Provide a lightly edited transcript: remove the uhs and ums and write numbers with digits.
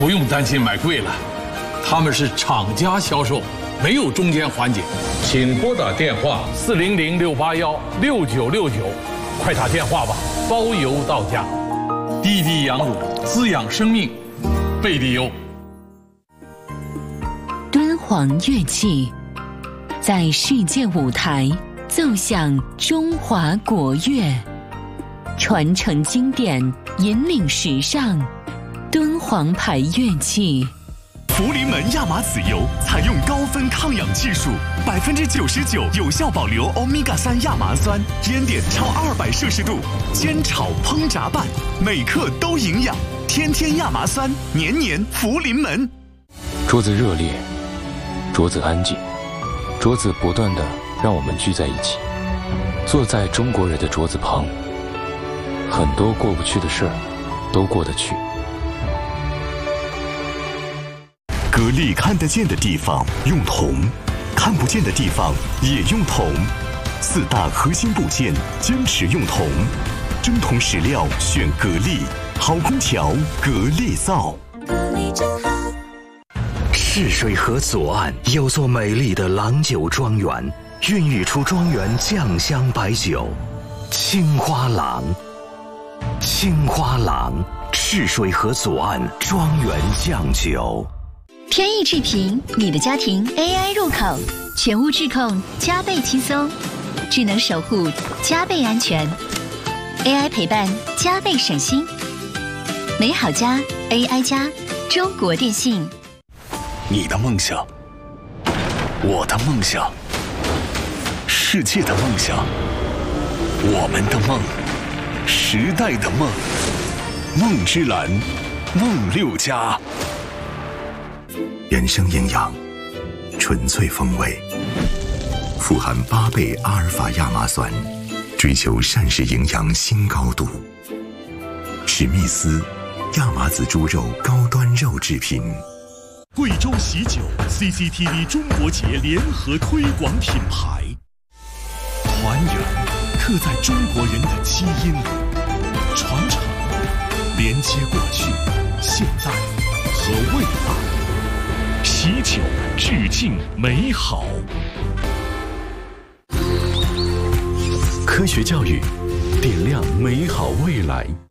不用担心买贵了，他们是厂家销售，没有中间环节。请拨打电话400-681-6969，快打电话吧，包邮到家。滴滴羊乳滋养生命，贝利优。 敦煌乐器在世界舞台奏响中华国乐，传承经典，引领时尚。敦煌牌乐器。 福临门亚麻籽油采用高分抗氧技术，99%有效保留欧米伽3亚麻酸，烟点超200摄氏度，煎炒烹炸拌，每克都营养，天天亚麻酸，年年福临门。 桌子热烈，桌子安静，桌子不断地让我们聚在一起，坐在中国人的桌子旁，很多过不去的事儿都过得去。 格力看得见的地方用铜，看不见的地方也用铜，4大核心部件坚持用铜，真铜实料选格力，好空调格力造。 赤水河左岸有座美丽的郎酒庄园，孕育出庄园酱香白酒青花郎。青花郎，赤水河左岸庄园酱酒。 天翼智屏，你的家庭 AI 入口，全屋智控加倍轻松，智能守护加倍安全 ，AI 陪伴加倍省心。美好家 AI 家，中国电信。 你的梦想，我的梦想，世界的梦想，我们的梦，时代的梦，梦之蓝，梦6家。 原生营养，纯粹风味，富含8倍阿尔法亚麻酸，追求膳食营养新高度。史密斯亚麻籽猪肉高端肉制品。 贵州喜酒 CCTV 中国节联合推广品牌，团圆刻在中国人的基因里，传承连接过去、现在和未来。喜酒致敬美好。科学教育，点亮美好未来。